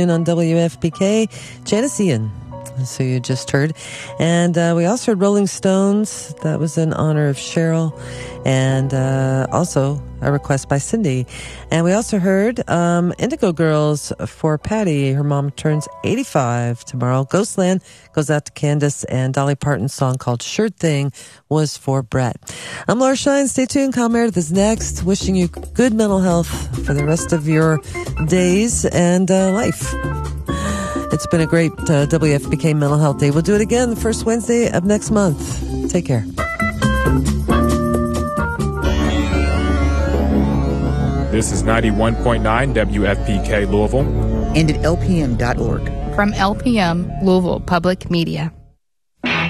On WFPK, Janician. So you just heard. And we also heard Rolling Stones. That was in honor of Cheryl. And also a request by Cindy. And we also heard Indigo Girls for Patty. Her mom turns 85 tomorrow. Ghostland goes out to Candace. And Dolly Parton's song called Sure Thing was for Brett. I'm Laura Shine. Stay tuned. Kyle Meredith is next. Wishing you good mental health for the rest of your days and life. It's been a great WFPK Mental Health Day. We'll do it again the first Wednesday of next month. Take care. This is 91.9 WFPK Louisville. And at LPM.org. From LPM, Louisville Public Media.